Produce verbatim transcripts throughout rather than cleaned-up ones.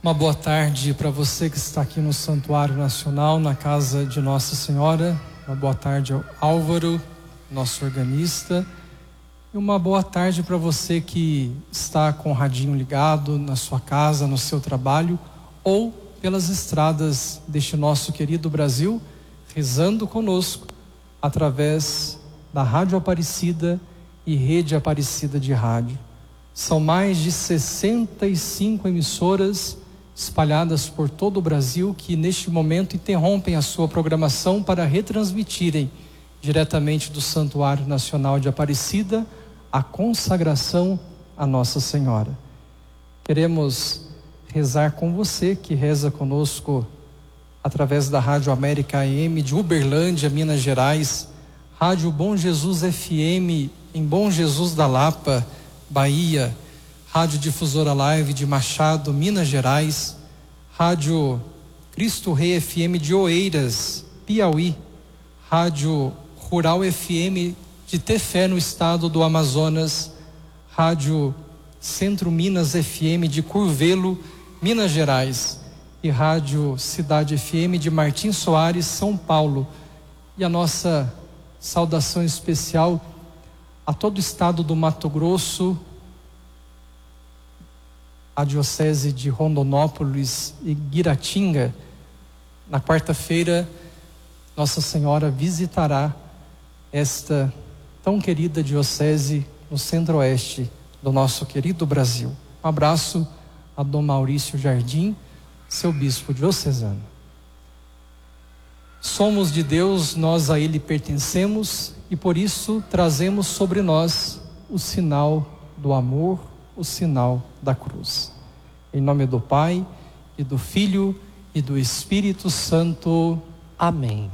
Uma boa tarde para você que está aqui no Santuário Nacional, na casa de Nossa Senhora. Uma boa tarde ao Álvaro, nosso organista. E uma boa tarde para você que está com o radinho ligado na sua casa, no seu trabalho, ou pelas estradas deste nosso querido Brasil, rezando conosco através da Rádio Aparecida e Rede Aparecida de Rádio. São mais de sessenta e cinco emissoras espalhadas por todo o Brasil que neste momento interrompem a sua programação para retransmitirem diretamente do Santuário Nacional de Aparecida a consagração a Nossa Senhora. Queremos rezar com você que reza conosco através da Rádio América A M de Uberlândia, Minas Gerais, Rádio Bom Jesus F M em Bom Jesus da Lapa, Bahia, Rádio Difusora Live de Machado, Minas Gerais, Rádio Cristo Rei F M de Oeiras, Piauí, Rádio Rural F M de Tefé, no estado do Amazonas, Rádio Centro Minas F M de Curvelo, Minas Gerais, e Rádio Cidade F M de Martins Soares, São Paulo. E a nossa saudação especial a todo o estado do Mato Grosso, a Diocese de Rondonópolis e Guiratinga. Na quarta-feira, Nossa Senhora visitará esta tão querida Diocese no centro-oeste do nosso querido Brasil. Um abraço a Dom Maurício Jardim, seu bispo diocesano. Somos de Deus, nós a Ele pertencemos e por isso trazemos sobre nós o sinal do amor, o sinal da cruz. Em nome do Pai, e do Filho, e do Espírito Santo. Amém.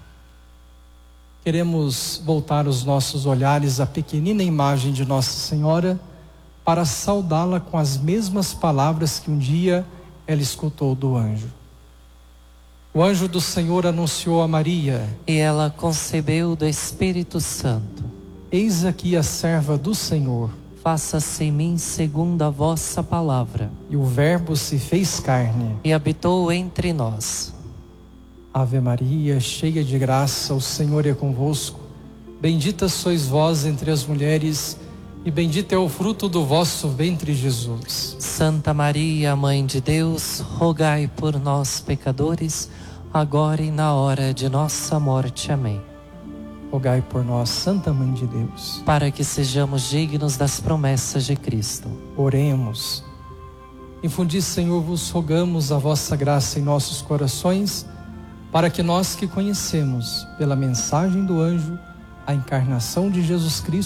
Queremos voltar os nossos olhares à pequenina imagem de Nossa Senhora para saudá-la com as mesmas palavras que um dia ela escutou do anjo. O anjo do Senhor anunciou a Maria, e ela concebeu do Espírito Santo. Eis aqui a serva do Senhor. Faça-se em mim segundo a vossa palavra. E o Verbo se fez carne e habitou entre nós. Ave Maria, cheia de graça, o Senhor é convosco. Bendita sois vós entre as mulheres, e bendito é o fruto do vosso ventre, Jesus. Santa Maria, Mãe de Deus, rogai por nós, pecadores, agora e na hora de nossa morte. Amém. Rogai por nós, Santa Mãe de Deus, para que sejamos dignos das promessas de Cristo. Oremos. Infundi, Senhor, vos rogamos a vossa graça em nossos corações, para que nós que conhecemos, pela mensagem do anjo, a encarnação de Jesus Cristo,